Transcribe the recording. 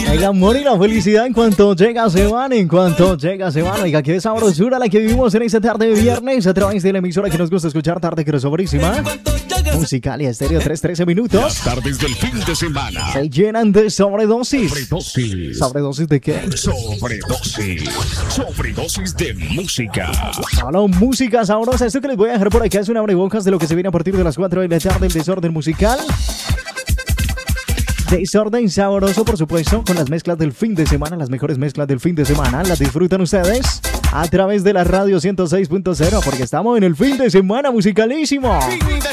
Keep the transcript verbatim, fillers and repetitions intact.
El amor y la felicidad en cuanto llega se van, en cuanto llega se van. Oiga, qué sabrosura la que vivimos en esta tarde de viernes a través de la emisora que nos gusta escuchar, tarde crossoverísima. Musicalia Estéreo, tres trece minutos. Las tardes del fin de semana se llenan de sobredosis. Sobredosis. ¿Sobredosis de qué? Sobredosis. Sobredosis de música. Solo música sabrosa. Esto que les voy a dejar por acá es un abrebocas de lo que se viene a partir de las cuatro de la tarde, el desorden musical. Desorden sabroso, por supuesto, con las mezclas del fin de semana, las mejores mezclas del fin de semana. Las disfrutan ustedes a través de la radio ciento seis punto cero, porque estamos en el fin de semana musicalísimo.